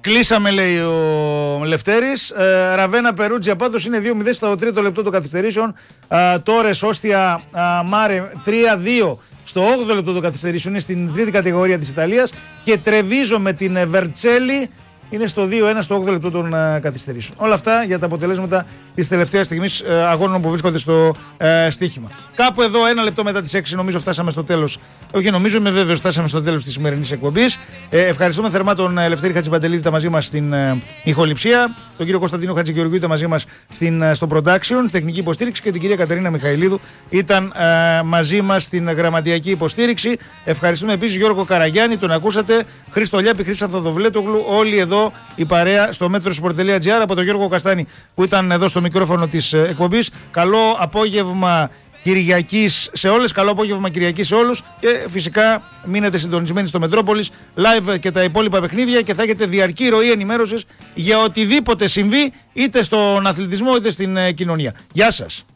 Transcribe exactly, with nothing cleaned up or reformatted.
Κλείσαμε, λέει ο Λευτέρης. Ε, Ραβένα Περούτζια πάντως είναι δύο μηδέν στο τρίτο λεπτό των καθυστερήσεων. Ε, Τόρες Όστια Μάρε τρία δύο στο όγδοο λεπτό των καθυστερήσεων. Είναι στην τρίτη κατηγορία της Ιταλίας. Και Τρεβίζο με την Βερτσέλη είναι στο δύο ένα στο όγδοο λεπτό των uh, καθυστερήσεων. Όλα αυτά για τα αποτελέσματα της τελευταίας στιγμής uh, αγώνων που βρίσκονται στο uh, στοίχημα. Κάπου εδώ, ένα λεπτό μετά τις έξι, νομίζω φτάσαμε στο τέλος. Όχι, νομίζω, είμαι βέβαιος, φτάσαμε στο τέλος της σημερινής εκπομπής. Ε, ευχαριστούμε θερμά τον Ελευθέρη Χατζηπαντελίδη, ήταν μαζί μας στην uh, ηχοληψία, τον κύριο Κωνσταντίνο Χατζηγεωργίου ήταν μαζί μας στην, uh, στο production, τεχνική υποστήριξη, και την κυρία Κατερίνα Μιχαηλίδου ήταν uh, μαζί μας στην γραμματιακή υποστήριξη. Ευχαριστούμε επίσης Γιώργο Καραγιάννη, τον ακούσατε, Χρήστο Λιάπη, Χρήστα Θοδοβλέτογλου, όλοι εδώ η παρέα στο μέτροσπορτ τελεία τζι άρ, από τον Γιώργο Καστάνη που ήταν εδώ στο μικρόφωνο της εκπομπής. Καλό απόγευμα Κυριακής σε όλες, καλό απόγευμα Κυριακής σε όλους, και φυσικά μείνετε συντονισμένοι στο Μετρόπολης live και τα υπόλοιπα παιχνίδια, και θα έχετε διαρκή ροή ενημέρωσης για οτιδήποτε συμβεί είτε στον αθλητισμό είτε στην κοινωνία. Γεια σας.